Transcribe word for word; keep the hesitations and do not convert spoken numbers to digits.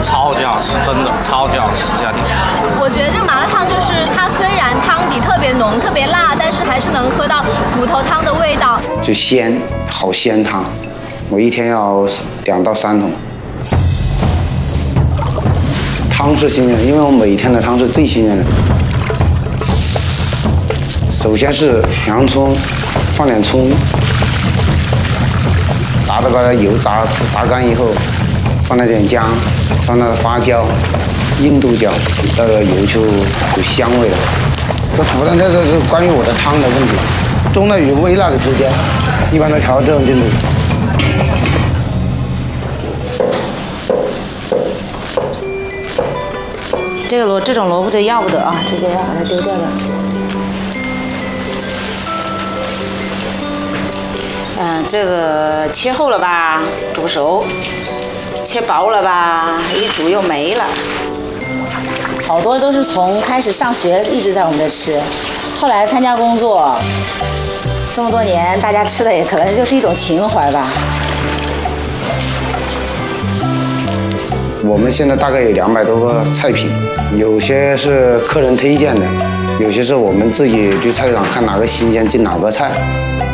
超级好吃，真的超级好吃，夏天。 我觉得这个麻辣烫就是它虽然汤底特别浓、特别辣，但是还是能喝到骨头汤的味道。 就鲜，好鲜汤，我一天要两到三桶。汤是新鲜的，因为我每天的汤是最新鲜的。首先是洋葱，放点葱，炸的把它油炸炸干以后，放了点姜，放了花椒、印度椒，那个油就有香味了。这福建菜这是关于我的汤的问题，中辣与微辣的之间，一般都调到这种进度。 这个萝这种萝卜就要不得啊，直接要把它丢掉的。嗯，这个切厚了吧，煮不熟；切薄了吧，一煮又没了。好多都是从开始上学一直在我们这吃，后来参加工作，这么多年大家吃的也可能就是一种情怀吧。 我们现在大概有两百多个菜品，有些是客人推荐的，有些是我们自己去菜市场看哪个新鲜进哪个菜。